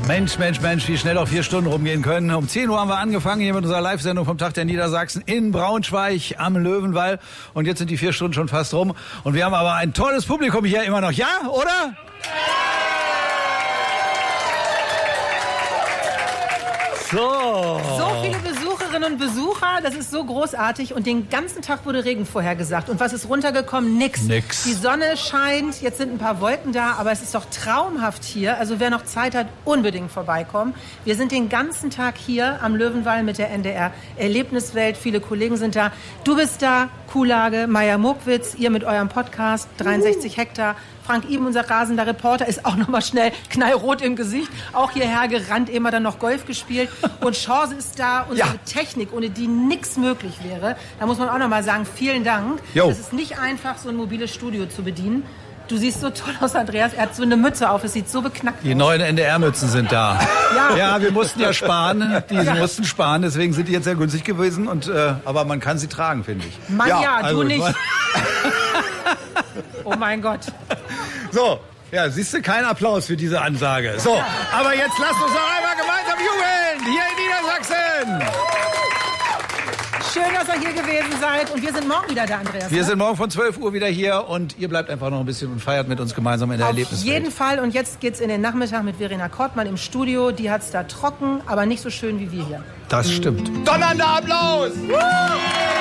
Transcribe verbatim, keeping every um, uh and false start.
Mensch, Mensch, Mensch, wie schnell auch vier Stunden rumgehen können. Um zehn Uhr haben wir angefangen hier mit unserer Live-Sendung vom Tag der Niedersachsen in Braunschweig am Löwenwall. Und jetzt sind die vier Stunden schon fast rum. Und wir haben aber ein tolles Publikum hier immer noch. Ja, oder? So. So viele Besucherinnen und Besucher, das ist so großartig. Und den ganzen Tag wurde Regen vorhergesagt. Und was ist runtergekommen? Nix. Nix. Die Sonne scheint, jetzt sind ein paar Wolken da, aber es ist doch traumhaft hier. Also wer noch Zeit hat, unbedingt vorbeikommen. Wir sind den ganzen Tag hier am Löwenwall mit der N D R Erlebniswelt. Viele Kollegen sind da. Du bist da, Kuhlage, Meier Muckwitz, ihr mit eurem Podcast, dreiundsechzig Hektar. Frank Iben, unser rasender Reporter, ist auch nochmal schnell knallrot im Gesicht. Auch hierher gerannt, immer dann noch Golf gespielt. Und Chance ist da, unsere ja. Technik, ohne die nichts möglich wäre. Da muss man auch nochmal sagen, vielen Dank. Jo. Es ist nicht einfach, so ein mobiles Studio zu bedienen. Du siehst so toll aus, Andreas. Er hat so eine Mütze auf. Es sieht so beknackt aus. Die neuen N D R-Mützen sind da. Ja. Ja, wir mussten ja sparen. Die Ja. mussten sparen, deswegen sind die jetzt sehr günstig gewesen. Und, äh, aber man kann sie tragen, finde ich. Mann, ja, ja also, du nicht. Oh mein Gott. So, ja, siehst du, kein Applaus für diese Ansage. So, aber jetzt lasst uns noch einmal gemeinsam jubeln, hier in Niedersachsen. Schön, dass ihr hier gewesen seid. Und wir sind morgen wieder da, Andreas. Wir ne? sind morgen von zwölf Uhr wieder hier und ihr bleibt einfach noch ein bisschen und feiert mit uns gemeinsam in der Auf Erlebniswelt. jeden Fall. Und jetzt geht's in den Nachmittag mit Verena Kortmann im Studio. Die hat's da trocken, aber nicht so schön wie wir hier. Das stimmt. Donnernder Applaus!